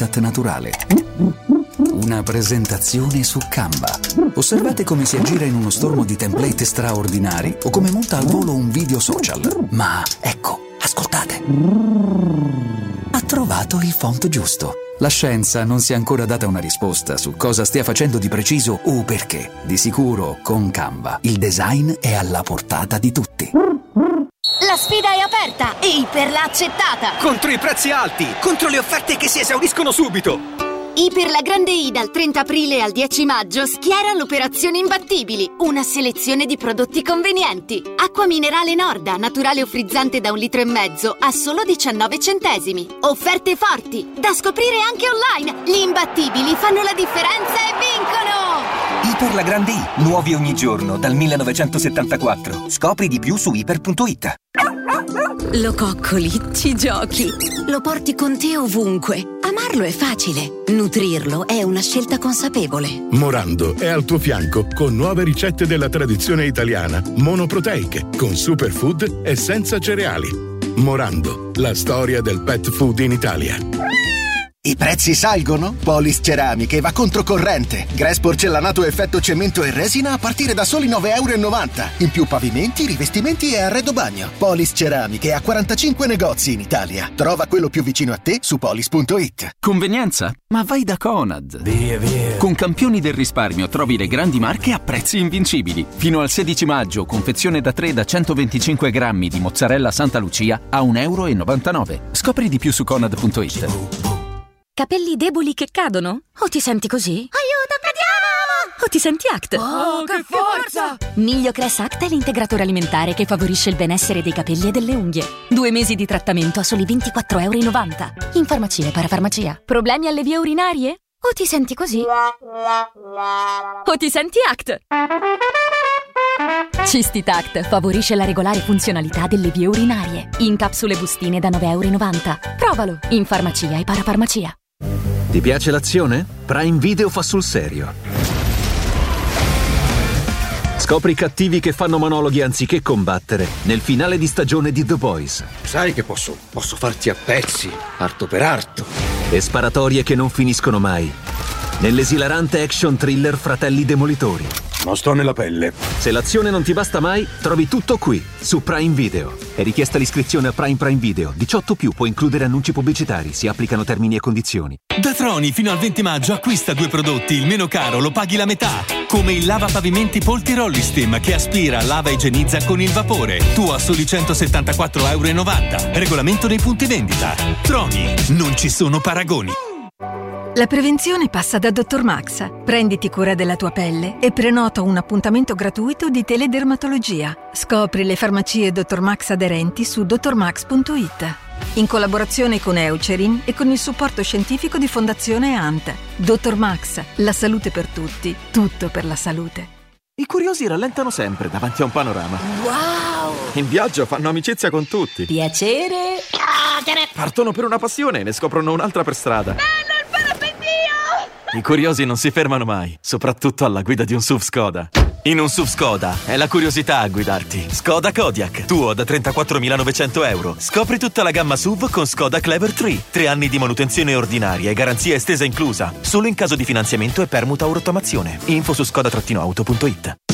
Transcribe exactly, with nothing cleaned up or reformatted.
habitat naturale. Una presentazione su Canva. Osservate come si aggira in uno stormo di template straordinari o come monta al volo un video social. Ma ecco, ascoltate. Ha trovato il font giusto. La scienza non si è ancora data una risposta su cosa stia facendo di preciso o perché. Di sicuro, con Canva, il design è alla portata di tutti. La sfida è aperta e Iper l'ha accettata! Contro i prezzi alti! Contro le offerte che si esauriscono subito! Iper la Grande I dal trenta aprile al dieci maggio schiera l'operazione Imbattibili, una selezione di prodotti convenienti. Acqua minerale Norda, naturale o frizzante da un litro e mezzo, a solo diciannove centesimi. Offerte forti, da scoprire anche online. Gli imbattibili fanno la differenza e vincono! Iper la Grande I, nuovi ogni giorno, dal millenovecentosettantaquattro. Scopri di più su iper punto it. Lo coccoli, ci giochi, lo porti con te ovunque. Amarlo è facile, nutrirlo è una scelta consapevole. Morando è al tuo fianco con nuove ricette della tradizione italiana, monoproteiche, con superfood e senza cereali. Morando, la storia del pet food in Italia. I prezzi salgono? Polis Ceramiche va controcorrente. Grass porcellanato effetto cemento e resina a partire da soli nove e novanta euro. In più pavimenti, rivestimenti e arredo bagno. Polis Ceramiche ha quarantacinque negozi in Italia. Trova quello più vicino a te su polis punto it. Convenienza? Ma vai da Conad. Via, via. Con Campioni del risparmio trovi le grandi marche a prezzi invincibili. Fino al sedici maggio, confezione da tre da centoventicinque grammi di mozzarella Santa Lucia a un euro e novantanove. Scopri di più su conad punto it. Capelli deboli che cadono? O ti senti così? Aiuto, cadiamo! O ti senti Act? Oh, che forza! Migliocress Act è l'integratore alimentare che favorisce il benessere dei capelli e delle unghie. Due mesi di trattamento a soli ventiquattro e novanta euro. In farmacia e parafarmacia. Problemi alle vie urinarie? O ti senti così? O ti senti Act? Cistitact favorisce la regolare funzionalità delle vie urinarie. In capsule bustine da nove e novanta euro. Provalo in farmacia e parafarmacia. Ti piace l'azione? Prime Video fa sul serio. Scopri i cattivi che fanno monologhi anziché combattere nel finale di stagione di The Boys. Sai che posso, posso farti a pezzi, arto per arto. E sparatorie che non finiscono mai nell'esilarante action thriller Fratelli Demolitori. Non sto nella pelle. Se l'azione non ti basta mai, trovi tutto qui, su Prime Video. È richiesta l'iscrizione a Prime Prime Video. diciotto più può includere annunci pubblicitari. Si applicano termini e condizioni. Da Troni fino al venti maggio acquista due prodotti, il meno caro lo paghi la metà. Come il lavapavimenti Polti Rollistem che aspira, lava e igienizza con il vapore. Tu a soli centosettantaquattro e novanta euro. Regolamento nei punti vendita. Troni, non ci sono paragoni. La prevenzione passa da Dottor Max. Prenditi cura della tua pelle e prenota un appuntamento gratuito di teledermatologia. Scopri le farmacie Dottor Max aderenti su dottor max punto it. In collaborazione con Eucerin e con il supporto scientifico di Fondazione A N T. Dottor Max, la salute per tutti, tutto per la salute. I curiosi rallentano sempre davanti a un panorama. Wow! In viaggio fanno amicizia con tutti. Piacere! Partono per una passione e ne scoprono un'altra per strada. Bello il parapendio! I curiosi non si fermano mai, soprattutto alla guida di un S U V Skoda. In un S U V Skoda è la curiosità a guidarti. Skoda Kodiaq, tuo da trentaquattromilanovecento euro. Scopri tutta la gamma S U V con Skoda Clever tre. Tre anni di manutenzione ordinaria e garanzia estesa inclusa. Solo in caso di finanziamento e permuta o rottamazione. Info su skoda auto punto it.